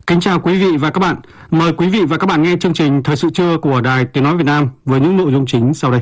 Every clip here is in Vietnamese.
Kính chào quý vị và các bạn. Mời quý vị và các bạn nghe chương trình Thời sự trưa của Đài Tiếng nói Việt Nam với những nội dung chính sau đây.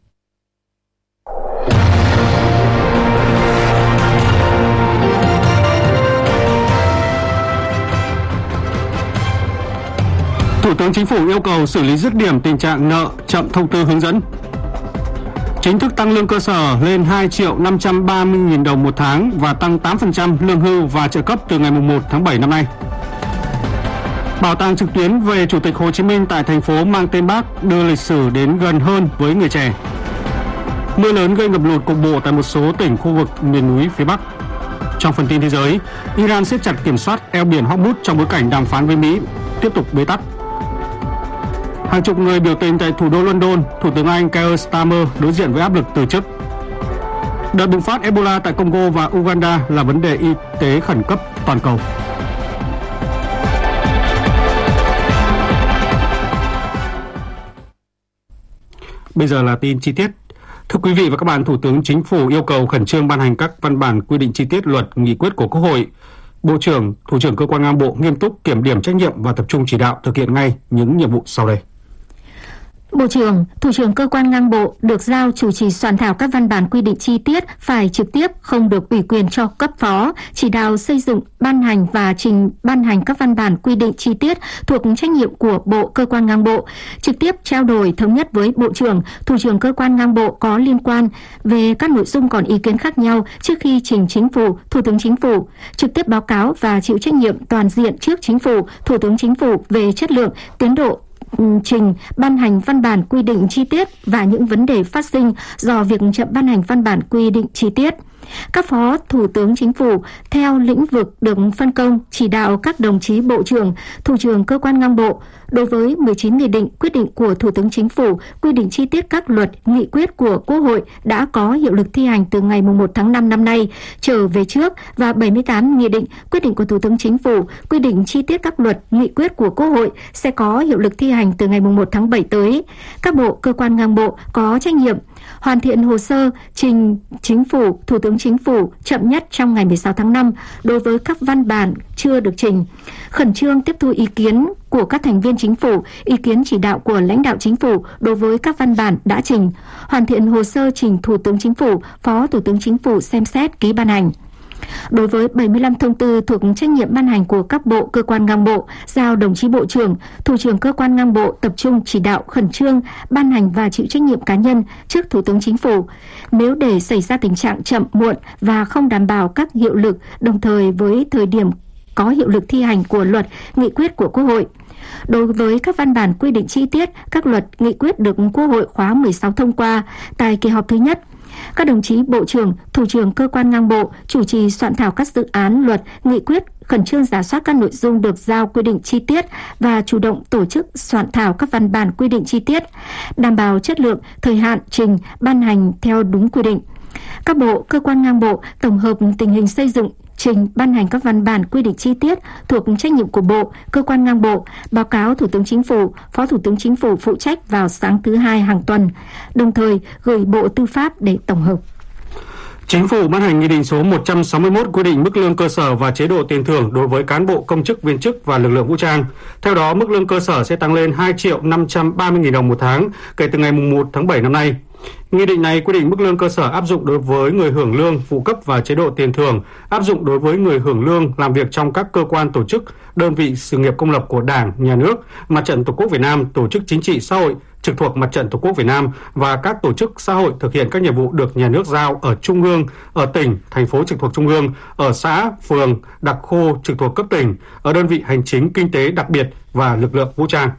Thủ tướng Chính phủ yêu cầu xử lý dứt điểm tình trạng nợ chậm thông tư hướng dẫn. Chính thức tăng lương cơ sở lên 2.530.000 đồng một tháng và tăng 8% lương hưu và trợ cấp từ ngày 1 tháng 7 năm nay. Bảo tàng trực tuyến về Chủ tịch Hồ Chí Minh tại thành phố mang tên Bác đưa lịch sử đến gần hơn với người trẻ. Mưa lớn gây ngập lụt cục bộ tại một số tỉnh khu vực miền núi phía Bắc. Trong phần tin thế giới, Iran siết chặt kiểm soát eo biển Hormuz trong bối cảnh đàm phán với Mỹ tiếp tục bế tắc. Hàng chục người biểu tình tại thủ đô London, Thủ tướng Anh Keir Starmer đối diện với áp lực từ chức. Đợt bùng phát Ebola tại Congo và Uganda là vấn đề y tế khẩn cấp toàn cầu. Bây giờ là tin chi tiết. Thưa quý vị và các bạn, Thủ tướng Chính phủ yêu cầu khẩn trương ban hành các văn bản quy định chi tiết luật, nghị quyết của Quốc hội. Bộ trưởng, Thủ trưởng cơ quan ngang bộ nghiêm túc kiểm điểm trách nhiệm và tập trung chỉ đạo thực hiện ngay những nhiệm vụ sau đây. Bộ trưởng, Thủ trưởng cơ quan ngang bộ được giao chủ trì soạn thảo các văn bản quy định chi tiết phải trực tiếp, không được ủy quyền cho cấp phó, chỉ đạo xây dựng, ban hành và trình ban hành các văn bản quy định chi tiết thuộc trách nhiệm của Bộ cơ quan ngang bộ, trực tiếp trao đổi thống nhất với Bộ trưởng, Thủ trưởng cơ quan ngang bộ có liên quan về các nội dung còn ý kiến khác nhau trước khi trình Chính phủ, Thủ tướng Chính phủ, trực tiếp báo cáo và chịu trách nhiệm toàn diện trước Chính phủ, Thủ tướng Chính phủ về chất lượng, tiến độ trình ban hành văn bản quy định chi tiết và những vấn đề phát sinh do việc chậm ban hành văn bản quy định chi tiết. Các phó Thủ tướng Chính phủ theo lĩnh vực được phân công chỉ đạo các đồng chí Bộ trưởng, Thủ trưởng cơ quan ngang bộ đối với 19 nghị định, quyết định của Thủ tướng Chính phủ, quy định chi tiết các luật, nghị quyết của Quốc hội đã có hiệu lực thi hành từ ngày 1 tháng 5 năm nay trở về trước và 78 nghị định, quyết định của Thủ tướng Chính phủ, quy định chi tiết các luật, nghị quyết của Quốc hội sẽ có hiệu lực thi hành từ ngày 1 tháng 7 tới. Các bộ, cơ quan ngang bộ có trách nhiệm hoàn thiện hồ sơ trình Chính phủ, Thủ tướng Chính phủ chậm nhất trong ngày 16 tháng 5 đối với các văn bản chưa được trình. Khẩn trương tiếp thu ý kiến của các thành viên Chính phủ, ý kiến chỉ đạo của lãnh đạo Chính phủ đối với các văn bản đã trình. Hoàn thiện hồ sơ trình Thủ tướng Chính phủ, Phó Thủ tướng Chính phủ xem xét ký ban hành. Đối với 75 thông tư thuộc trách nhiệm ban hành của các bộ, cơ quan ngang bộ, giao đồng chí Bộ trưởng, Thủ trưởng cơ quan ngang bộ tập trung chỉ đạo khẩn trương ban hành và chịu trách nhiệm cá nhân trước Thủ tướng Chính phủ. Nếu để xảy ra tình trạng chậm muộn và không đảm bảo các hiệu lực đồng thời với thời điểm có hiệu lực thi hành của luật, nghị quyết của Quốc hội. Đối với các văn bản quy định chi tiết, các luật, nghị quyết được Quốc hội khóa 16 thông qua tại kỳ họp thứ nhất, các đồng chí Bộ trưởng, Thủ trưởng cơ quan ngang bộ chủ trì soạn thảo các dự án luật, nghị quyết, khẩn trương rà soát các nội dung được giao quy định chi tiết và chủ động tổ chức soạn thảo các văn bản quy định chi tiết, đảm bảo chất lượng, thời hạn trình, ban hành theo đúng quy định. Các bộ, cơ quan ngang bộ tổng hợp tình hình xây dựng, trình ban hành các văn bản quy định chi tiết thuộc trách nhiệm của Bộ, cơ quan ngang bộ, báo cáo Thủ tướng Chính phủ, Phó Thủ tướng Chính phủ phụ trách vào sáng thứ Hai hàng tuần, đồng thời gửi Bộ Tư pháp để tổng hợp. Chính phủ ban hành Nghị định số 161 quy định mức lương cơ sở và chế độ tiền thưởng đối với cán bộ, công chức, viên chức và lực lượng vũ trang. Theo đó, mức lương cơ sở sẽ tăng lên 2.530.000 đồng một tháng kể từ ngày 1 tháng 7 năm nay. Nghị định này quy định mức lương cơ sở áp dụng đối với người hưởng lương, phụ cấp và chế độ tiền thưởng, áp dụng đối với người hưởng lương làm việc trong các cơ quan tổ chức, đơn vị sự nghiệp công lập của Đảng, Nhà nước, Mặt trận Tổ quốc Việt Nam, tổ chức chính trị xã hội trực thuộc Mặt trận Tổ quốc Việt Nam và các tổ chức xã hội thực hiện các nhiệm vụ được Nhà nước giao ở Trung ương, ở tỉnh, thành phố trực thuộc Trung ương, ở xã, phường, đặc khu trực thuộc cấp tỉnh, ở đơn vị hành chính kinh tế đặc biệt và lực lượng vũ trang.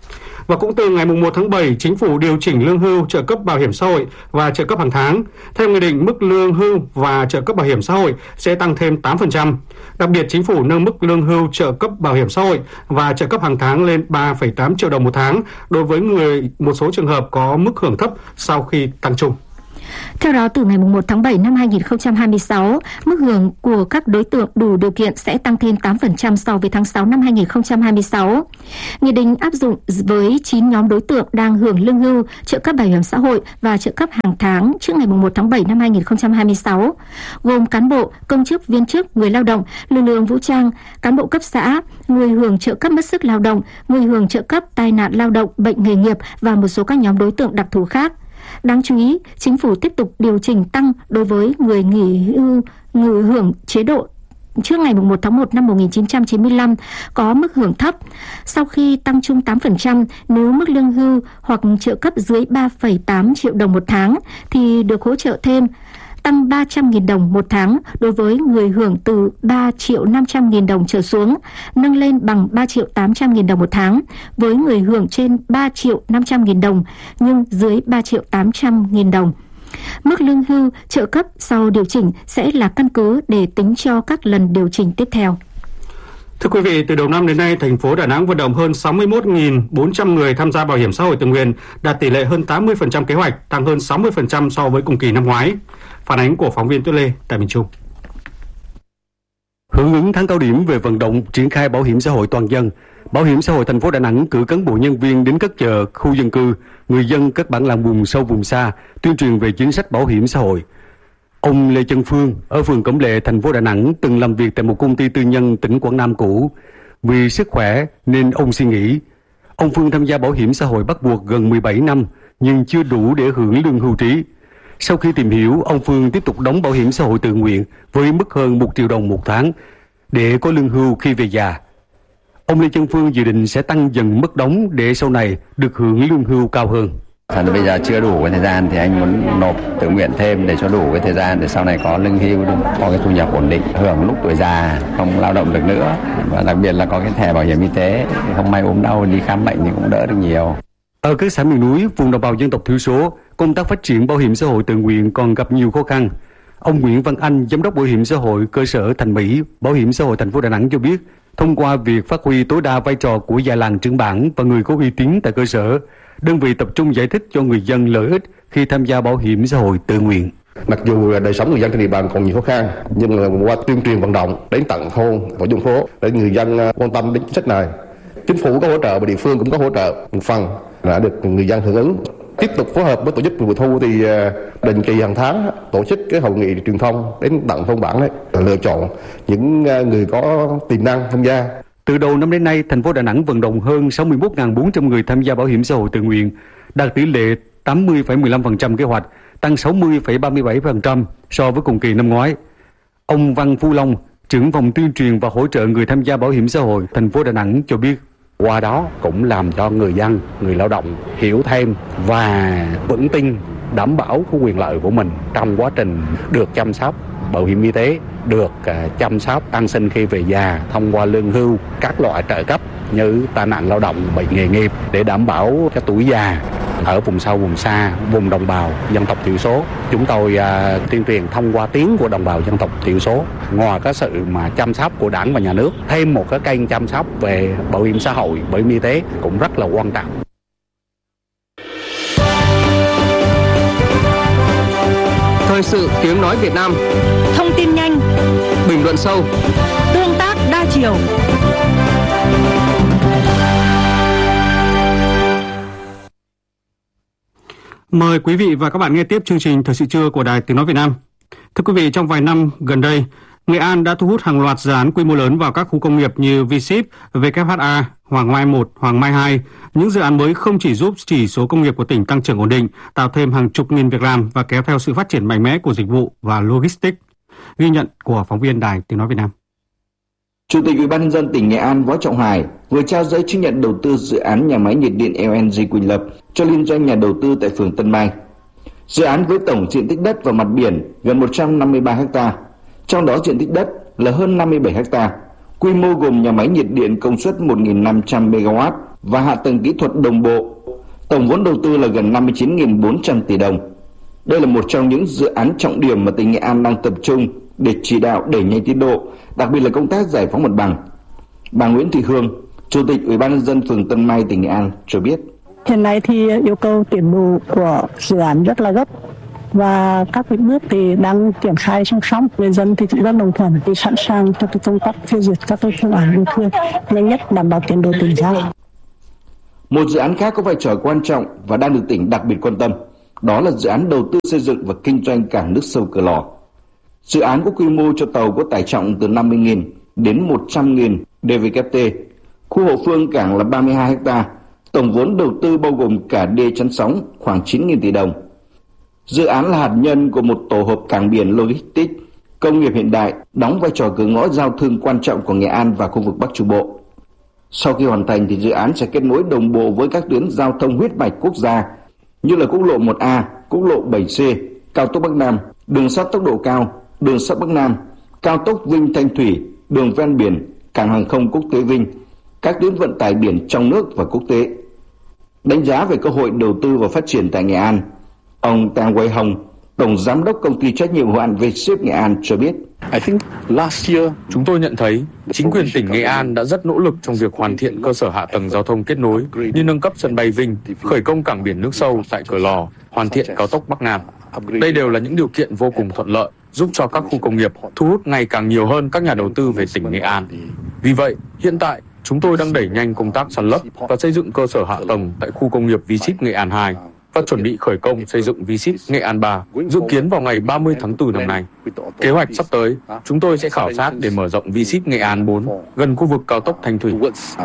Và cũng từ ngày 1 tháng 7, Chính phủ điều chỉnh lương hưu, trợ cấp bảo hiểm xã hội và trợ cấp hàng tháng. Theo nghị định, mức lương hưu và trợ cấp bảo hiểm xã hội sẽ tăng thêm 8%. Đặc biệt, Chính phủ nâng mức lương hưu, trợ cấp bảo hiểm xã hội và trợ cấp hàng tháng lên 3,8 triệu đồng một tháng đối với một số trường hợp có mức hưởng thấp sau khi tăng chung. Theo đó, từ ngày 1 tháng 7 năm 2026, mức hưởng của các đối tượng đủ điều kiện sẽ tăng thêm 8% so với tháng 6 năm 2026. Nghị định áp dụng với 9 nhóm đối tượng đang hưởng lương hưu, trợ cấp bảo hiểm xã hội và trợ cấp hàng tháng trước ngày 1 tháng 7 năm 2026, gồm cán bộ, công chức, viên chức, người lao động, lực lượng vũ trang, cán bộ cấp xã, người hưởng trợ cấp mất sức lao động, người hưởng trợ cấp tai nạn lao động, bệnh nghề nghiệp và một số các nhóm đối tượng đặc thù khác. Đáng chú ý, Chính phủ tiếp tục điều chỉnh tăng đối với người nghỉ hưu, người hưởng chế độ trước ngày 1 tháng 1 năm 1995 có mức hưởng thấp. Sau khi tăng chung 8%, nếu mức lương hưu hoặc trợ cấp dưới 3,8 triệu đồng một tháng thì được hỗ trợ thêm tăng 300.000 đồng một tháng đối với người hưởng từ 3.500.000 đồng trở xuống, nâng lên bằng 3.800.000 đồng một tháng với người hưởng trên 3.500.000 đồng nhưng dưới 3.800.000 đồng. Mức lương hưu, trợ cấp sau điều chỉnh sẽ là căn cứ để tính cho các lần điều chỉnh tiếp theo. Thưa quý vị, từ đầu năm đến nay, thành phố Đà Nẵng vận động hơn 61.400 người tham gia bảo hiểm xã hội tự nguyện, đạt tỷ lệ hơn 80% kế hoạch, tăng hơn 60% so với cùng kỳ năm ngoái. Phản ánh của phóng viên Tuyết Lê tại miền Trung. Hưởng ứng tháng cao điểm về vận động triển khai bảo hiểm xã hội toàn dân, Bảo hiểm xã hội thành phố Đà Nẵng cử cán bộ nhân viên đến các chợ, khu dân cư, người dân các bản làng vùng sâu vùng xa tuyên truyền về chính sách bảo hiểm xã hội. Ông Lê Chân Phương ở phường Cẩm Lệ, thành phố Đà Nẵng từng làm việc tại một công ty tư nhân tỉnh Quảng Nam cũ. Vì sức khỏe nên ông suy nghĩ. Ông Phương tham gia bảo hiểm xã hội bắt buộc gần 17 năm nhưng chưa đủ để hưởng lương hưu trí. Sau khi tìm hiểu, ông Phương tiếp tục đóng bảo hiểm xã hội tự nguyện với mức hơn 1 triệu đồng một tháng để có lương hưu khi về già. Ông Lê Chân Phương dự định sẽ tăng dần mức đóng để sau này được hưởng lương hưu cao hơn. Bây giờ chưa đủ cái thời gian thì anh muốn nộp tự nguyện thêm để cho đủ cái thời gian để sau này có lương hưu, có cái thu nhập ổn định, hưởng lúc tuổi già, không lao động được nữa. Và đặc biệt là có cái thẻ bảo hiểm y tế, không may ốm đau đi khám bệnh thì cũng đỡ được nhiều. Ở các xã miền núi, vùng đồng bào dân tộc thiểu số, công tác phát triển bảo hiểm xã hội tự nguyện còn gặp nhiều khó khăn. Ông Nguyễn Văn Anh, giám đốc bảo hiểm xã hội cơ sở Thành Mỹ, bảo hiểm xã hội thành phố Đà Nẵng cho biết, thông qua việc phát huy tối đa vai trò của già làng trưởng bản và người có uy tín tại cơ sở, đơn vị tập trung giải thích cho người dân lợi ích khi tham gia bảo hiểm xã hội tự nguyện. Mặc dù đời sống người dân trên địa bàn còn nhiều khó khăn, nhưng mà qua tuyên truyền vận động đến tận thôn, tổ dân phố để người dân quan tâm đến chính sách này. Chính phủ có hỗ trợ và địa phương cũng có hỗ trợ một phần đã được người dân hưởng ứng. Tiếp tục phối hợp với tổ chức mùa thu thì định kỳ hàng tháng tổ chức cái hội nghị truyền thông đến tận thôn bản đấy, lựa chọn những người có tiềm năng tham gia. Từ đầu năm đến nay, thành phố Đà Nẵng vận động hơn 61.400 người tham gia bảo hiểm xã hội tự nguyện, đạt tỷ lệ 80,15% kế hoạch, tăng 60,37% so với cùng kỳ năm ngoái. Ông Văn Phú Long, trưởng phòng tuyên truyền và hỗ trợ người tham gia bảo hiểm xã hội thành phố Đà Nẵng cho biết, qua đó cũng làm cho người dân, người lao động hiểu thêm và vững tin đảm bảo cái quyền lợi của mình trong quá trình được chăm sóc bảo hiểm y tế, được chăm sóc an sinh khi về già thông qua lương hưu, các loại trợ cấp như tai nạn lao động, bệnh nghề nghiệp để đảm bảo cho tuổi già. Ở vùng sâu, vùng xa, vùng đồng bào dân tộc thiểu số, chúng tôi tuyên truyền thông qua tiếng của đồng bào dân tộc thiểu số. Ngoài cái sự mà chăm sóc của Đảng và Nhà nước, thêm một cái kênh chăm sóc về bảo hiểm xã hội, bảo hiểm y tế cũng rất là quan trọng. Thời sự tiếng nói Việt Nam. Thông tin nhanh, bình luận sâu, tương tác đa chiều. Mời quý vị và các bạn nghe tiếp chương trình Thời sự trưa của Đài Tiếng nói Việt Nam. Thưa quý vị, trong vài năm gần đây, Nghệ An đã thu hút hàng loạt dự án quy mô lớn vào các khu công nghiệp như V-Ship, WHA, Hoàng Mai 1, Hoàng Mai 2. Những dự án mới không chỉ giúp chỉ số công nghiệp của tỉnh tăng trưởng ổn định, tạo thêm hàng chục nghìn việc làm và kéo theo sự phát triển mạnh mẽ của dịch vụ và logistics. Ghi nhận của phóng viên Đài Tiếng nói Việt Nam. Chủ tịch Ủy ban nhân dân tỉnh Nghệ An Võ Trọng Hải vừa trao giấy chứng nhận đầu tư dự án nhà máy nhiệt điện LNG Quỳnh Lập cho liên doanh nhà đầu tư tại phường Tân Mai. Dự án với tổng diện tích đất và mặt biển gần 153 ha, trong đó diện tích đất là hơn 57 ha. Quy mô gồm nhà máy nhiệt điện công suất 1.500 MW và hạ tầng kỹ thuật đồng bộ. Tổng vốn đầu tư là gần 59.400 tỷ đồng. Đây là một trong những dự án trọng điểm mà tỉnh Nghệ An đang tập trung để chỉ đạo đẩy nhanh tiến độ, đặc biệt là công tác giải phóng mặt bằng. Bà Nguyễn Thị Hương, Chủ tịch Ủy ban nhân dân phường Tân Mai, tỉnh Nghệ An cho biết. Hiện nay thì yêu cầu tiến độ của dự án rất là gấp. và các cái bước thì đang triển khai song song. Người dân thì cũng rất đồng thuận, thì sẵn sàng cho cái công tác phê duyệt các cái phương án bồi thường nhanh nhất, đảm bảo tiến độ tỉnh giao. Một dự án khác có vai trò quan trọng và đang được tỉnh đặc biệt quan tâm, đó là dự án đầu tư xây dựng và kinh doanh cảng nước sâu Cửa Lò. Dự án có quy mô cho tàu có tải trọng từ 50.000 đến 100.000 DVKT. Khu hậu phương cảng là 32 ha. Tổng vốn đầu tư bao gồm cả đê chắn sóng khoảng 9.000 tỷ đồng. Dự án là hạt nhân của một tổ hợp cảng biển logistics công nghiệp hiện đại, đóng vai trò cửa ngõ giao thương quan trọng của Nghệ An và khu vực Bắc Trung Bộ. Sau khi hoàn thành thì dự án sẽ kết nối đồng bộ với các tuyến giao thông huyết mạch quốc gia như là quốc lộ 1A, quốc lộ 7C, cao tốc Bắc Nam, đường sắt tốc độ cao, đường sắt Bắc Nam, cao tốc Vinh Thanh Thủy, đường ven biển, cảng hàng không quốc tế Vinh, các tuyến vận tải biển trong nước và quốc tế. Đánh giá về cơ hội đầu tư và phát triển tại Nghệ An, ông Tang Quay Hồng, Tổng Giám đốc Công ty Trách nhiệm hữu hạn V-Ship Nghệ An cho biết. Chúng tôi nhận thấy chính quyền tỉnh Nghệ An đã rất nỗ lực trong việc hoàn thiện cơ sở hạ tầng giao thông kết nối như nâng cấp sân bay Vinh, khởi công cảng biển nước sâu tại Cửa Lò, hoàn thiện cao tốc Bắc Nam. Đây đều là những điều kiện vô cùng thuận lợi giúp cho các khu công nghiệp thu hút ngày càng nhiều hơn các nhà đầu tư về tỉnh Nghệ An. Vì vậy, hiện tại chúng tôi đang đẩy nhanh công tác san lấp và xây dựng cơ sở hạ tầng tại khu công nghiệp V-Ship Nghệ An 2 và chuẩn bị khởi công xây dựng V-Ship Nghệ An 3 dự kiến vào ngày 30 tháng 4 năm nay. Kế hoạch sắp tới, chúng tôi sẽ khảo sát để mở rộng V-Ship Nghệ An 4 gần khu vực cao tốc Thanh Thủy.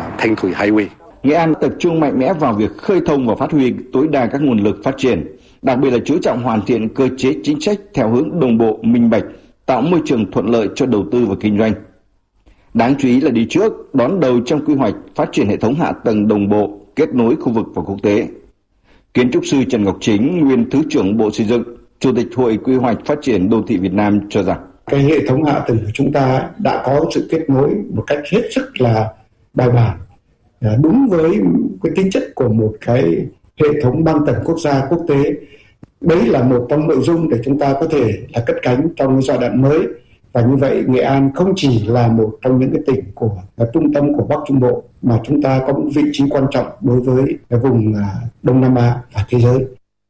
Nghệ An tập trung mạnh mẽ vào việc khơi thông và phát huy tối đa các nguồn lực phát triển, đặc biệt là chú trọng hoàn thiện cơ chế chính sách theo hướng đồng bộ, minh bạch, tạo môi trường thuận lợi cho đầu tư và kinh doanh. Đáng chú ý là đi trước, đón đầu trong quy hoạch phát triển hệ thống hạ tầng đồng bộ, kết nối khu vực và quốc tế. Kiến trúc sư Trần Ngọc Chính, nguyên Thứ trưởng Bộ Xây dựng, Chủ tịch Hội Quy hoạch Phát triển Đô thị Việt Nam cho rằng cái hệ thống hạ tầng của chúng ta đã có sự kết nối một cách hết sức là bài bản, đúng với cái tính chất của một cái hệ thống băng tầng quốc gia quốc tế. Đấy là một trong nội dung để chúng ta có thể là cất cánh trong cái giai đoạn mới. Và như vậy Nghệ An không chỉ là một trong những cái tỉnh của trung tâm của Bắc Trung Bộ, mà chúng ta có một vị trí quan trọng đối với vùng Đông Nam Á và thế giới.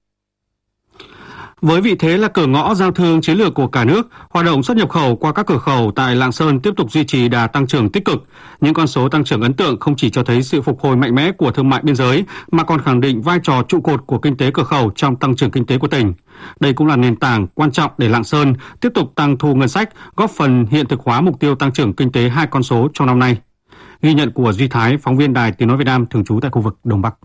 Với vị thế là cửa ngõ giao thương chiến lược của cả nước, hoạt động xuất nhập khẩu qua các cửa khẩu tại Lạng Sơn tiếp tục duy trì đà tăng trưởng tích cực. Những con số tăng trưởng ấn tượng không chỉ cho thấy sự phục hồi mạnh mẽ của thương mại biên giới, mà còn khẳng định vai trò trụ cột của kinh tế cửa khẩu trong tăng trưởng kinh tế của tỉnh. Đây cũng là nền tảng quan trọng để Lạng Sơn tiếp tục tăng thu ngân sách, góp phần hiện thực hóa mục tiêu tăng trưởng kinh tế 2 con số trong năm nay. Ghi nhận của Duy Thái, phóng viên Đài Tiếng nói Việt Nam thường trú tại khu vực Đông Bắc.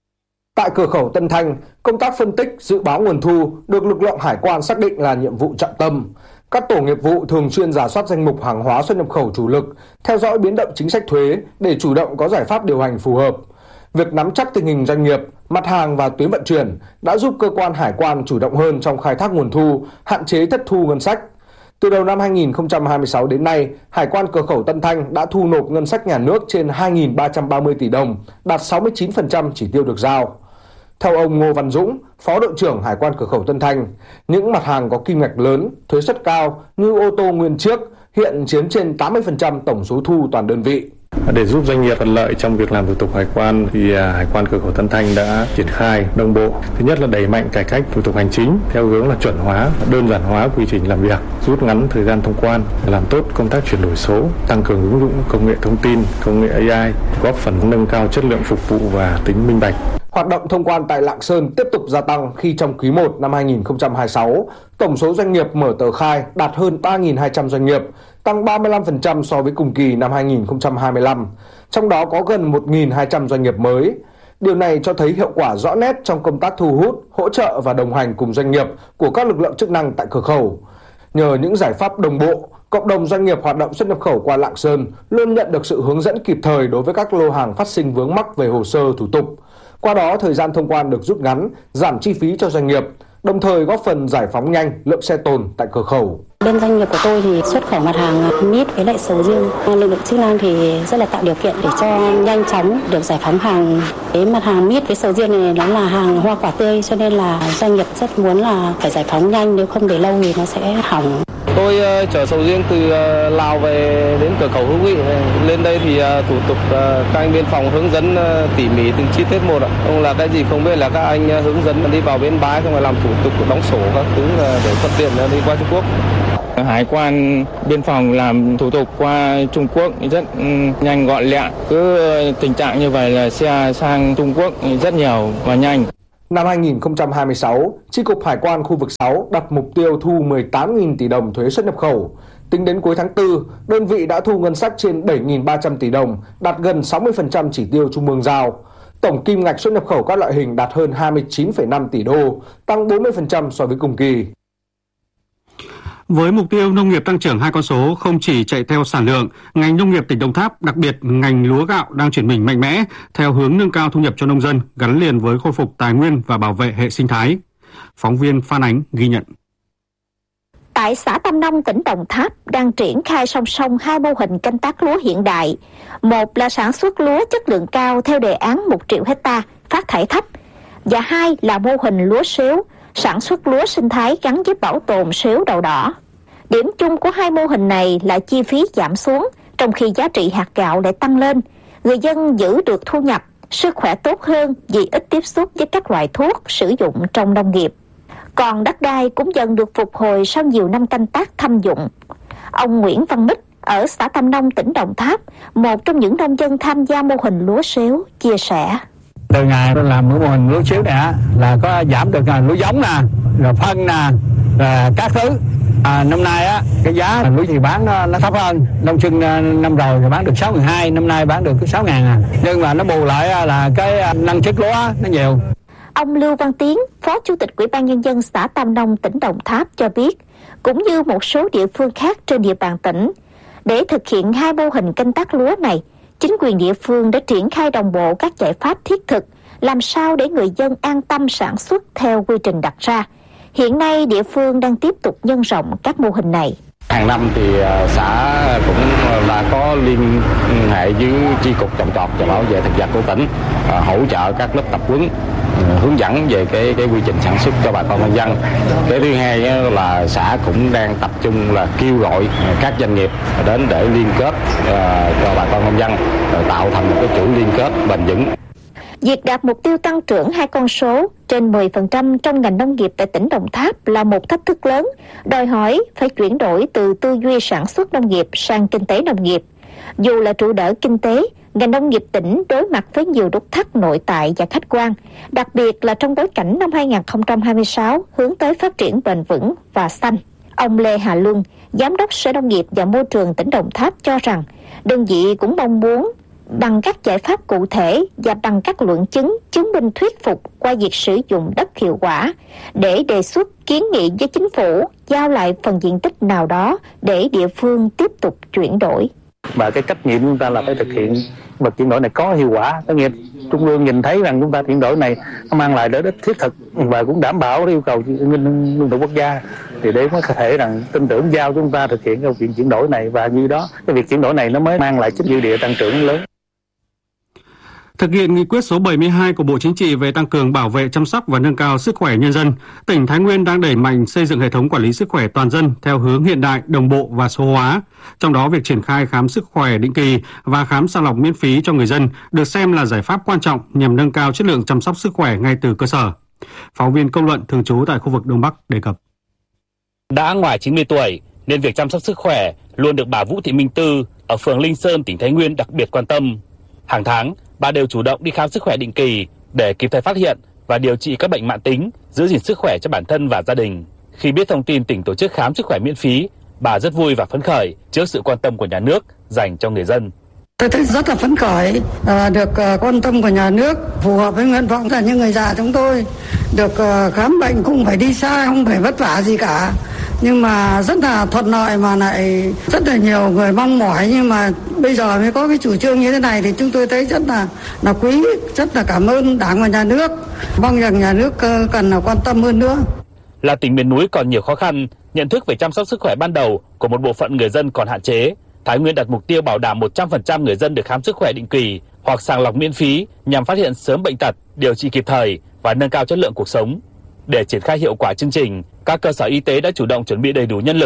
Tại cửa khẩu Tân Thanh, công tác phân tích, dự báo nguồn thu được lực lượng hải quan xác định là nhiệm vụ trọng tâm. Các tổ nghiệp vụ thường xuyên rà soát danh mục hàng hóa xuất nhập khẩu chủ lực, theo dõi biến động chính sách thuế để chủ động có giải pháp điều hành phù hợp. Việc nắm chắc tình hình doanh nghiệp, mặt hàng và tuyến vận chuyển đã giúp cơ quan hải quan chủ động hơn trong khai thác nguồn thu, hạn chế thất thu ngân sách. Từ đầu năm 2026 đến nay, Hải quan cửa khẩu Tân Thanh đã thu nộp ngân sách nhà nước trên 2.330 tỷ đồng, đạt 69% chỉ tiêu được giao. Theo ông Ngô Văn Dũng, Phó đội trưởng Hải quan cửa khẩu Tân Thanh, những mặt hàng có kim ngạch lớn, thuế suất cao như ô tô nguyên chiếc hiện chiếm trên 80% tổng số thu toàn đơn vị. Để giúp doanh nghiệp thuận lợi trong việc làm thủ tục hải quan thì Hải quan cửa khẩu Tân Thanh đã triển khai đồng bộ. Thứ nhất là đẩy mạnh cải cách thủ tục hành chính theo hướng là chuẩn hóa, đơn giản hóa quy trình làm việc, rút ngắn thời gian thông quan, làm tốt công tác chuyển đổi số, tăng cường ứng dụng công nghệ thông tin, công nghệ AI, góp phần nâng cao chất lượng phục vụ và tính minh bạch. Hoạt động thông quan tại Lạng Sơn tiếp tục gia tăng khi trong quý 1 năm 2026, tổng số doanh nghiệp mở tờ khai đạt hơn 3.200 doanh nghiệp, tăng 35% so với cùng kỳ năm 2025, trong đó có gần 1.200 doanh nghiệp mới. Điều này cho thấy hiệu quả rõ nét trong công tác thu hút, hỗ trợ và đồng hành cùng doanh nghiệp của các lực lượng chức năng tại cửa khẩu. Nhờ những giải pháp đồng bộ, cộng đồng doanh nghiệp hoạt động xuất nhập khẩu qua Lạng Sơn luôn nhận được sự hướng dẫn kịp thời đối với các lô hàng phát sinh vướng mắc về hồ sơ thủ tục. Qua đó, thời gian thông quan được rút ngắn, giảm chi phí cho doanh nghiệp, đồng thời góp phần giải phóng nhanh lượng xe tồn tại cửa khẩu. Bên doanh nghiệp của tôi thì xuất khẩu mặt hàng mít với lại sầu riêng. Lực lượng chức năng thì rất là tạo điều kiện để cho nhanh chóng được giải phóng hàng. Cái mặt hàng mít với sầu riêng này nó là hàng hoa quả tươi, cho nên là doanh nghiệp rất muốn là phải giải phóng nhanh, nếu không để lâu thì nó sẽ hỏng. Tôi chở sầu riêng từ Lào về đến cửa khẩu Hữu Nghị. Lên đây thì thủ tục các anh biên phòng hướng dẫn tỉ mỉ từng chi tiết một ạ. Không là cái gì không biết là các anh hướng dẫn đi vào bến bãi, không phải làm thủ tục đóng sổ các thứ để thuận tiện đi qua Trung Quốc. Hải quan biên phòng làm thủ tục qua Trung Quốc rất nhanh gọn lẹ. Cứ tình trạng như vậy là xe sang Trung Quốc rất nhiều và nhanh. Năm 2026, Chi cục Hải quan khu vực 6 đặt mục tiêu thu 18.000 tỷ đồng thuế xuất nhập khẩu. Tính đến cuối tháng 4, đơn vị đã thu ngân sách trên 7.300 tỷ đồng, đạt gần 60% chỉ tiêu Trung ương giao. Tổng kim ngạch xuất nhập khẩu các loại hình đạt hơn 29,5 tỷ đô, tăng 40% so với cùng kỳ. Với mục tiêu nông nghiệp tăng trưởng 2 con số không chỉ chạy theo sản lượng, ngành nông nghiệp tỉnh Đồng Tháp, đặc biệt ngành lúa gạo đang chuyển mình mạnh mẽ theo hướng nâng cao thu nhập cho nông dân, gắn liền với khôi phục tài nguyên và bảo vệ hệ sinh thái. Phóng viên Phan Ánh ghi nhận. Tại xã Tam Nông, tỉnh Đồng Tháp đang triển khai song song 2 mô hình canh tác lúa hiện đại. Một là sản xuất lúa chất lượng cao theo đề án 1 triệu hectare, phát thải thấp. Và 2 là mô hình lúa sếu, sản xuất lúa sinh thái gắn với bảo tồn sếu đậu đỏ. Điểm chung của 2 mô hình này là chi phí giảm xuống, trong khi giá trị hạt gạo lại tăng lên. Người dân giữ được thu nhập, sức khỏe tốt hơn vì ít tiếp xúc với các loại thuốc sử dụng trong nông nghiệp. Còn đất đai cũng dần được phục hồi sau nhiều năm canh tác thâm dụng. Ông Nguyễn Văn Mích ở xã Tam Nông, tỉnh Đồng Tháp, một trong những nông dân tham gia mô hình lúa sếu, chia sẻ. Từ ngày tôi làm mô hình lúa sếu này là có giảm được lúa giống nè, rồi phân nè, rồi các thứ. Năm nay cái giá lúa thì bán nó thấp hơn. Đông xuân năm rồi thì bán được 6.200, năm nay bán được 6.000. Nhưng mà nó bù lại là cái năng suất lúa nó nhiều. Ông Lưu Văn Tiến, Phó Chủ tịch Ủy ban Nhân dân xã Tam Nông, tỉnh Đồng Tháp cho biết, cũng như một số địa phương khác trên địa bàn tỉnh, để thực hiện 2 mô hình canh tác lúa này, chính quyền địa phương đã triển khai đồng bộ các giải pháp thiết thực, làm sao để người dân an tâm sản xuất theo quy trình đặt ra. Hiện nay, địa phương đang tiếp tục nhân rộng các mô hình này. Hàng năm thì xã cũng là có liên hệ với chi cục trồng trọt và bảo vệ thực vật của tỉnh, hỗ trợ các lớp tập huấn, hướng dẫn về cái quy trình sản xuất cho bà con nông dân. Cái thứ hai là xã cũng đang tập trung là kêu gọi các doanh nghiệp đến để liên kết cho bà con nông dân, tạo thành một cái chuỗi liên kết bền vững. Việc đạt mục tiêu tăng trưởng 2 con số trên 10% trong ngành nông nghiệp tại tỉnh Đồng Tháp là một thách thức lớn, đòi hỏi phải chuyển đổi từ tư duy sản xuất nông nghiệp sang kinh tế nông nghiệp. Dù là trụ đỡ kinh tế, ngành nông nghiệp tỉnh đối mặt với nhiều nút thắt nội tại và khách quan, đặc biệt là trong bối cảnh năm 2026 hướng tới phát triển bền vững và xanh. Ông Lê Hà Luân, Giám đốc Sở Nông nghiệp và Môi trường tỉnh Đồng Tháp cho rằng, đơn vị cũng mong muốn bằng các giải pháp cụ thể và bằng các luận chứng chứng minh thuyết phục qua việc sử dụng đất hiệu quả để đề xuất kiến nghị với chính phủ giao lại phần diện tích nào đó để địa phương tiếp tục chuyển đổi. Và cái trách nhiệm chúng ta là phải thực hiện và chuyển đổi này có hiệu quả. Có nghĩa Trung ương nhìn thấy rằng chúng ta chuyển đổi này nó mang lại lợi ích thiết thực và cũng đảm bảo yêu cầu lương thực quốc gia, thì để có thể rằng tin tưởng giao chúng ta thực hiện cái chuyện chuyển đổi này, và như đó cái việc chuyển đổi này nó mới mang lại chính dư địa tăng trưởng lớn. Thực hiện nghị quyết số 72 của Bộ Chính trị về tăng cường bảo vệ, chăm sóc và nâng cao sức khỏe nhân dân, tỉnh Thái Nguyên đang đẩy mạnh xây dựng hệ thống quản lý sức khỏe toàn dân theo hướng hiện đại, đồng bộ và số hóa. Trong đó, việc triển khai khám sức khỏe định kỳ và khám sàng lọc miễn phí cho người dân được xem là giải pháp quan trọng nhằm nâng cao chất lượng chăm sóc sức khỏe ngay từ cơ sở. Phóng viên Công luận thường trú tại khu vực Đông Bắc đề cập. Đã ngoài 90 tuổi nên việc chăm sóc sức khỏe luôn được bà Vũ Thị Minh Tư ở phường Linh Sơn, tỉnh Thái Nguyên đặc biệt quan tâm. Hàng tháng, bà đều chủ động đi khám sức khỏe định kỳ để kịp thời phát hiện và điều trị các bệnh mãn tính, giữ gìn sức khỏe cho bản thân và gia đình. Khi biết thông tin tỉnh tổ chức khám sức khỏe miễn phí, bà rất vui và phấn khởi trước sự quan tâm của nhà nước dành cho người dân. Tôi thấy rất là phấn khởi được quan tâm của nhà nước, phù hợp với nguyện vọng là những người già chúng tôi được khám bệnh không phải đi xa, không phải vất vả gì cả, nhưng mà rất là thuận lợi mà lại rất là nhiều người mong mỏi, nhưng mà bây giờ mới có cái chủ trương như thế này thì chúng tôi thấy rất là quý, rất là cảm ơn Đảng và nhà nước, mong rằng nhà nước cần là quan tâm hơn nữa. Là tỉnh miền núi còn nhiều khó khăn, nhận thức về chăm sóc sức khỏe ban đầu của một bộ phận người dân còn hạn chế. Thái Nguyên đặt mục tiêu bảo đảm 100% người dân được khám sức khỏe định kỳ hoặc sàng lọc miễn phí nhằm phát hiện sớm bệnh tật, điều trị kịp thời và nâng cao chất lượng cuộc sống. Để triển khai hiệu quả chương trình, các cơ sở y tế đã chủ động chuẩn bị đầy đủ nhân lực,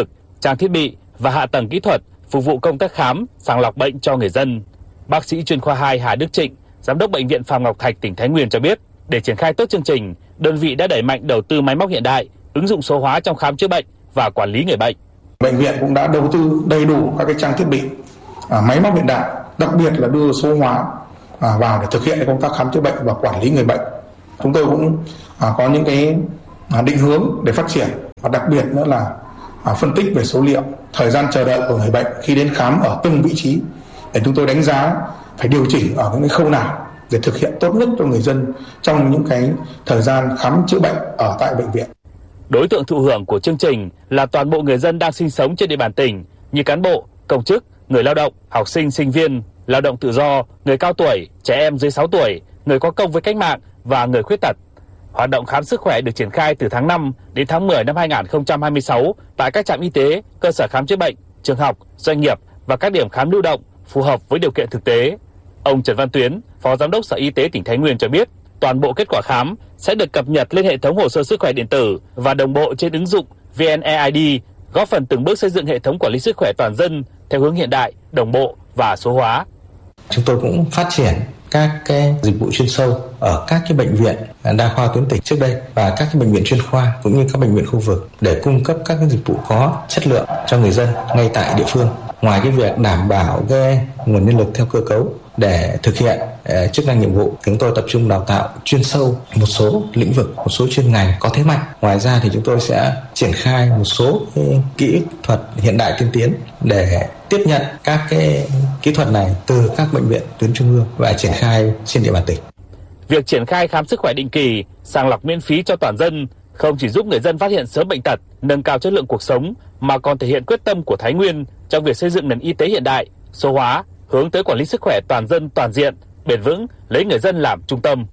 trang thiết bị và hạ tầng kỹ thuật phục vụ công tác khám, sàng lọc bệnh cho người dân. Bác sĩ chuyên khoa 2 Hà Đức Trịnh, Giám đốc Bệnh viện Phạm Ngọc Thạch, tỉnh Thái Nguyên cho biết, để triển khai tốt chương trình, đơn vị đã đẩy mạnh đầu tư máy móc hiện đại, ứng dụng số hóa trong khám chữa bệnh và quản lý người bệnh. Bệnh viện cũng đã đầu tư đầy đủ các cái trang thiết bị, máy móc hiện đại, đặc biệt là đưa số hóa vào để thực hiện công tác khám chữa bệnh và quản lý người bệnh. Chúng tôi cũng có những cái định hướng để phát triển, và đặc biệt nữa là phân tích về số liệu, thời gian chờ đợi của người bệnh khi đến khám ở từng vị trí, để chúng tôi đánh giá phải điều chỉnh ở những cái khâu nào để thực hiện tốt nhất cho người dân trong những cái thời gian khám chữa bệnh ở tại bệnh viện. Đối tượng thụ hưởng của chương trình là toàn bộ người dân đang sinh sống trên địa bàn tỉnh, như cán bộ, công chức, người lao động, học sinh, sinh viên, lao động tự do, người cao tuổi, trẻ em dưới 6 tuổi, người có công với cách mạng và người khuyết tật. Hoạt động khám sức khỏe được triển khai từ tháng 5 đến tháng 10 năm 2026 tại các trạm y tế, cơ sở khám chữa bệnh, trường học, doanh nghiệp và các điểm khám lưu động phù hợp với điều kiện thực tế. Ông Trần Văn Tuyến, Phó Giám đốc Sở Y tế tỉnh Thái Nguyên cho biết, toàn bộ kết quả khám sẽ được cập nhật lên hệ thống hồ sơ sức khỏe điện tử và đồng bộ trên ứng dụng VNeID, góp phần từng bước xây dựng hệ thống quản lý sức khỏe toàn dân theo hướng hiện đại, đồng bộ và số hóa. Chúng tôi cũng phát triển các cái dịch vụ chuyên sâu ở các cái bệnh viện đa khoa tuyến tỉnh trước đây và các cái bệnh viện chuyên khoa cũng như các bệnh viện khu vực để cung cấp các cái dịch vụ có chất lượng cho người dân ngay tại địa phương. Ngoài cái việc đảm bảo cái nguồn nhân lực theo cơ cấu để thực hiện chức năng nhiệm vụ, chúng tôi tập trung đào tạo chuyên sâu một số lĩnh vực, một số chuyên ngành có thế mạnh. Ngoài ra thì chúng tôi sẽ triển khai một số kỹ thuật hiện đại tiên tiến để tiếp nhận các cái kỹ thuật này từ các bệnh viện tuyến trung ương và triển khai trên địa bàn tỉnh. Việc triển khai khám sức khỏe định kỳ, sàng lọc miễn phí cho toàn dân không chỉ giúp người dân phát hiện sớm bệnh tật, nâng cao chất lượng cuộc sống mà còn thể hiện quyết tâm của Thái Nguyên trong việc xây dựng nền y tế hiện đại, số hóa, hướng tới quản lý sức khỏe toàn dân toàn diện, bền vững, lấy người dân làm trung tâm.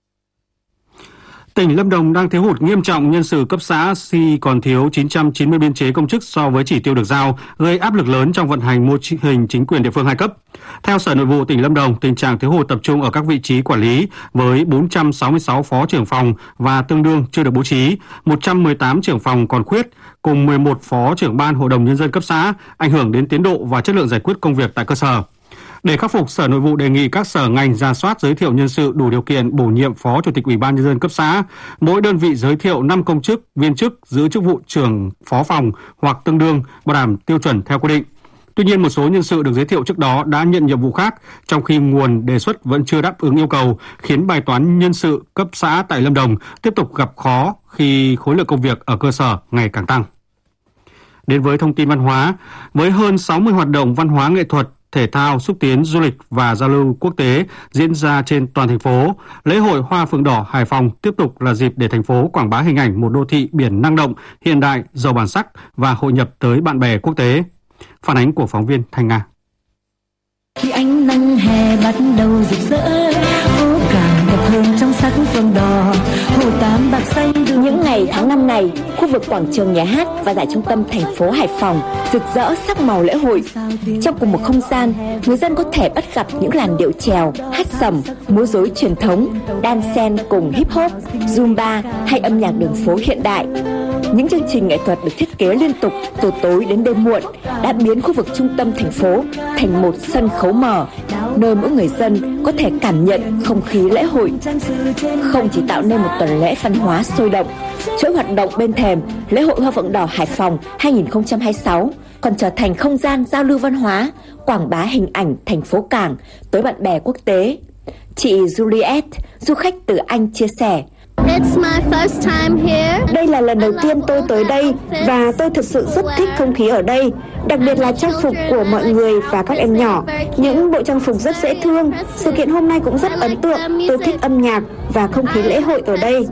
Tỉnh Lâm Đồng đang thiếu hụt nghiêm trọng nhân sự cấp xã khi còn thiếu 990 biên chế công chức so với chỉ tiêu được giao, gây áp lực lớn trong vận hành mô hình chính quyền địa phương hai cấp. Theo Sở Nội vụ tỉnh Lâm Đồng, tình trạng thiếu hụt tập trung ở các vị trí quản lý với 466 phó trưởng phòng và tương đương chưa được bố trí, 118 trưởng phòng còn khuyết, cùng 11 phó trưởng ban hội đồng nhân dân cấp xã, ảnh hưởng đến tiến độ và chất lượng giải quyết công việc tại cơ sở. Để khắc phục, Sở Nội vụ đề nghị các sở ngành rà soát giới thiệu nhân sự đủ điều kiện bổ nhiệm phó chủ tịch Ủy ban nhân dân cấp xã, mỗi đơn vị giới thiệu 5 công chức, viên chức giữ chức vụ trưởng phó phòng hoặc tương đương, bảo đảm tiêu chuẩn theo quy định. Tuy nhiên, một số nhân sự được giới thiệu trước đó đã nhận nhiệm vụ khác, trong khi nguồn đề xuất vẫn chưa đáp ứng yêu cầu, khiến bài toán nhân sự cấp xã tại Lâm Đồng tiếp tục gặp khó khi khối lượng công việc ở cơ sở ngày càng tăng. Đến với thông tin văn hóa, với hơn 60 hoạt động văn hóa nghệ thuật, thể thao, xúc tiến, du lịch và giao lưu quốc tế diễn ra trên toàn thành phố, lễ hội Hoa Phượng Đỏ Hải Phòng tiếp tục là dịp để thành phố quảng bá hình ảnh một đô thị biển năng động, hiện đại, giàu bản sắc và hội nhập tới bạn bè quốc tế. Phản ánh của phóng viên Thanh Nga. Khi ánh nắng hè bắt đầu rực rỡ, phố càng đẹp hơn trong sắc phượng đỏ, hồ Tam bạc xanh. Những ngày tháng 5 này, khu vực quảng trường Nhà hát và giải trung tâm thành phố Hải Phòng rực rỡ sắc màu lễ hội. Trong cùng một không gian, người dân có thể bắt gặp những làn điệu chèo, hát sẩm, múa rối truyền thống, đan xen cùng hip hop, zumba hay âm nhạc đường phố hiện đại. Những chương trình nghệ thuật được thiết kế liên tục từ tối đến đêm muộn đã biến khu vực trung tâm thành phố thành một sân khấu mở, nơi mỗi người dân có thể cảm nhận không khí lễ hội. Không chỉ tạo nên một tuần lễ văn hóa sôi động, chuỗi hoạt động bên thềm lễ hội Hoa Phượng Đỏ Hải Phòng 2026 còn trở thành không gian giao lưu văn hóa, quảng bá hình ảnh thành phố cảng tới bạn bè quốc tế. Chị Juliet, du khách từ Anh chia sẻ: It's my first time here. Đây là lần đầu tiên tôi tới đây và tôi thực sự rất thích không khí ở đây, đặc biệt là trang phục của mọi người và các em nhỏ. Những bộ trang phục rất dễ thương. Sự kiện hôm nay cũng rất ấn tượng. Tôi thích âm nhạc và không khí lễ hội ở đây.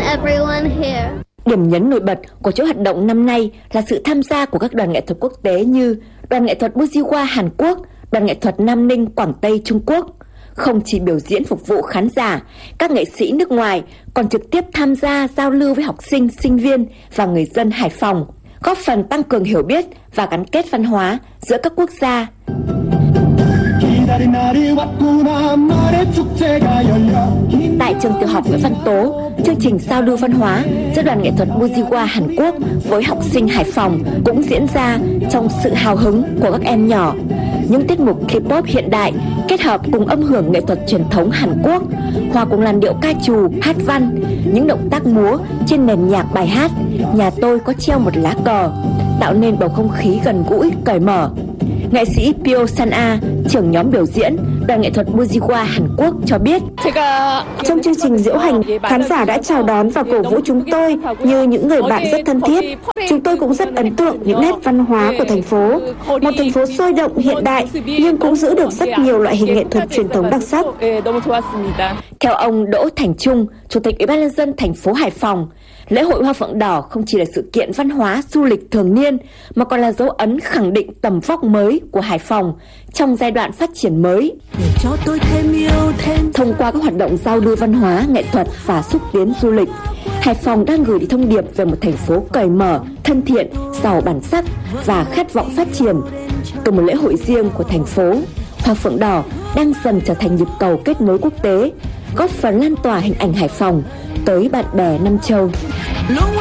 Điểm nhấn nổi bật của chuỗi hoạt động năm nay là sự tham gia của các đoàn nghệ thuật quốc tế như đoàn nghệ thuật Bujiwa Hàn Quốc, đoàn nghệ thuật Nam Ninh Quảng Tây Trung Quốc. Không chỉ biểu diễn phục vụ khán giả, các nghệ sĩ nước ngoài còn trực tiếp tham gia giao lưu với học sinh, sinh viên và người dân Hải Phòng, góp phần tăng cường hiểu biết và gắn kết văn hóa giữa các quốc gia. Tại trường tiểu học Nguyễn Văn Tố, chương trình giao lưu văn hóa giữa đoàn nghệ thuật Bujiwa Hàn Quốc với học sinh Hải Phòng cũng diễn ra trong sự hào hứng của các em nhỏ. Những tiết mục K-pop hiện đại kết hợp cùng âm hưởng nghệ thuật truyền thống Hàn Quốc, hòa cùng làn điệu ca trù, hát văn, những động tác múa trên nền nhạc bài hát Nhà tôi có treo một lá cờ, tạo nên bầu không khí gần gũi, cởi mở. Nghệ sĩ Pyo San-a, trưởng nhóm biểu diễn đoàn nghệ thuật Bujiwa Hàn Quốc cho biết, trong chương trình diễu hành, khán giả đã chào đón và cổ vũ chúng tôi như những người bạn rất thân thiết. Chúng tôi cũng rất ấn tượng những nét văn hóa của thành phố. Một thành phố sôi động hiện đại nhưng cũng giữ được rất nhiều loại hình nghệ thuật truyền thống đặc sắc. Theo ông Đỗ Thành Trung, Chủ tịch Ủy ban nhân dân thành phố Hải Phòng, lễ hội Hoa Phượng Đỏ không chỉ là sự kiện văn hóa du lịch thường niên mà còn là dấu ấn khẳng định tầm vóc mới của Hải Phòng trong giai đoạn phát triển mới. Thông qua các hoạt động giao lưu văn hóa, nghệ thuật và xúc tiến du lịch, Hải Phòng đang gửi đi thông điệp về một thành phố cởi mở, thân thiện, giàu bản sắc và khát vọng phát triển. Từ một lễ hội riêng của thành phố, Hoa Phượng Đỏ đang dần trở thành nhịp cầu kết nối quốc tế, góp phần lan tỏa hình ảnh Hải Phòng tới bạn bè năm châu.